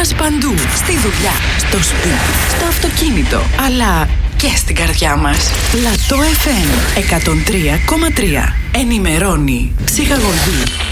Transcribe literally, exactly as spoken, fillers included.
μας παντού. Στη δουλειά, στο σπίτι, στο αυτοκίνητο, αλλά και στην καρδιά μας. Λατό εφ εμ εκατόν τρία κόμμα τρία. Ενημερώνει, ψυχαγωγεί